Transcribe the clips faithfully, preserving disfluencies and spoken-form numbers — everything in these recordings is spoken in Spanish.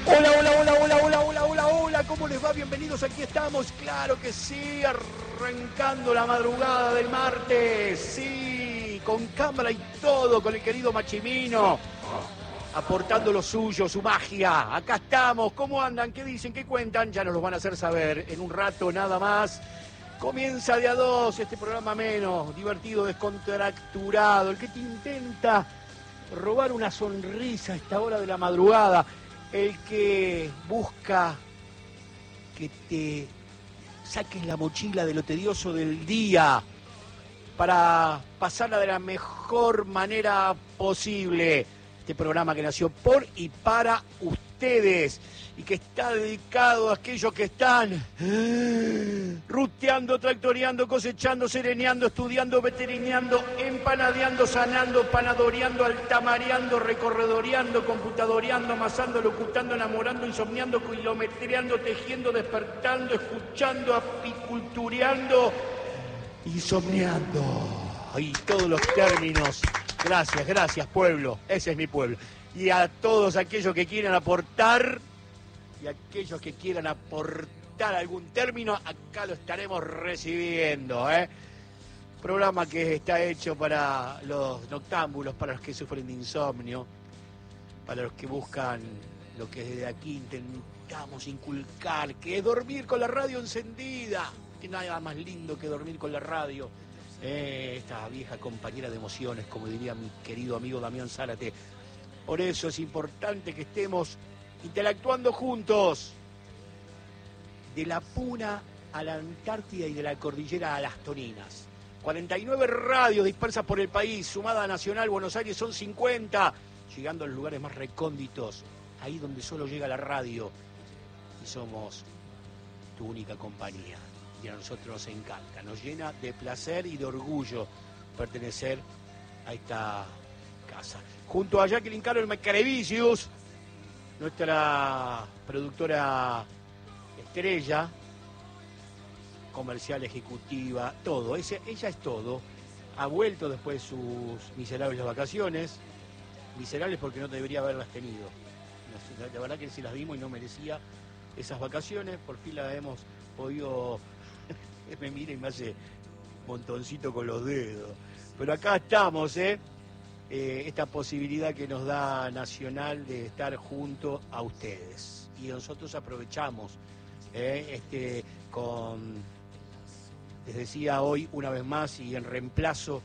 Hola, hola, hola, hola, hola, hola, hola, hola, ¿cómo les va? Bienvenidos, aquí estamos, claro que sí, arrancando la madrugada del martes, sí, con cámara y todo, con el querido Machimino, aportando lo suyo, su magia. Acá estamos, ¿cómo andan? ¿Qué dicen? ¿Qué cuentan? Ya nos lo van a hacer saber en un rato nada más. Comienza de a dos este programa menos, divertido, descontracturado, el que te intenta robar una sonrisa a esta hora de la madrugada, el que busca que te saques la mochila de lo tedioso del día para pasarla de la mejor manera posible. Este programa que nació por y para ustedes y que está dedicado a aquellos que están ruteando, tractoreando, cosechando, sereneando, estudiando, veterineando, empanadeando, sanando, panadoreando, altamareando, recorredoreando, computadoreando, amasando, locutando, enamorando, insomniando, kilometreando, tejiendo, despertando, escuchando, apicultureando, insomniando. Y todos los términos. Gracias, gracias, pueblo. Ese es mi pueblo. Y a todos aquellos que quieran aportar, y aquellos que quieran aportar algún término, acá lo estaremos recibiendo, ¿eh? Programa que está hecho para los noctámbulos, para los que sufren de insomnio, para los que buscan lo que desde aquí intentamos inculcar, que es dormir con la radio encendida. Que nada más lindo que dormir con la radio. Eh, esta vieja compañera de emociones, como diría mi querido amigo Damián Zárate. Por eso es importante que estemos interactuando juntos. De la Puna a la Antártida y de la cordillera a las Toninas. cuarenta y nueve radios dispersas por el país, sumada a Nacional Buenos Aires son cincuenta, llegando a los lugares más recónditos, ahí donde solo llega la radio. Y somos tu única compañía. Y a nosotros nos encanta, nos llena de placer y de orgullo pertenecer a esta casa. Junto a Jacqueline Carol Macarevicius, nuestra productora estrella, comercial, ejecutiva, todo. Ella, ella es todo. Ha vuelto después de sus miserables vacaciones. Miserables porque no debería haberlas tenido. La verdad que sí las dimos y no merecía esas vacaciones. Por fin las hemos podido... me mira y me hace montoncito con los dedos. Pero acá estamos, ¿eh? Eh, esta posibilidad que nos da Nacional de estar junto a ustedes. Y nosotros aprovechamos, ¿eh? este, con, les decía hoy una vez más y en reemplazo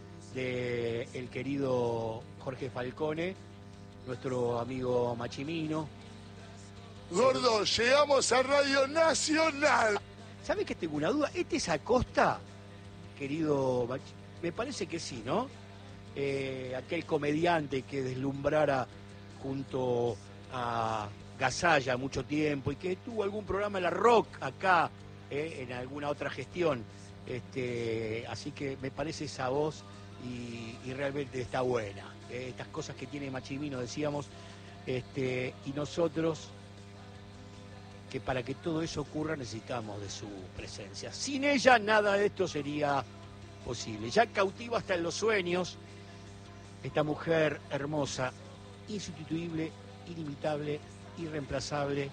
del querido Jorge Falcone, nuestro amigo Machimino. Gordo, llegamos a Radio Nacional. ¿Sabes que tengo una duda? ¿Este es Acosta, querido Mach... Me parece que sí, ¿no? Eh, aquel comediante que deslumbrara junto a Gasalla mucho tiempo y que tuvo algún programa en la Rock acá, eh, en alguna otra gestión. Este, así que me parece esa voz y, y realmente está buena. Eh, estas cosas que tiene Machimino, decíamos, este, y nosotros, que para que todo eso ocurra necesitamos de su presencia. Sin ella nada de esto sería posible. Ya cautiva hasta en los sueños, esta mujer hermosa, insustituible, inimitable, irreemplazable,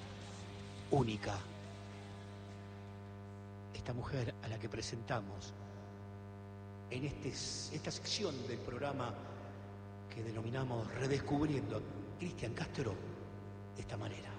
única. Esta mujer a la que presentamos en este, esta sección del programa que denominamos Redescubriendo a Cristian Castro de esta manera.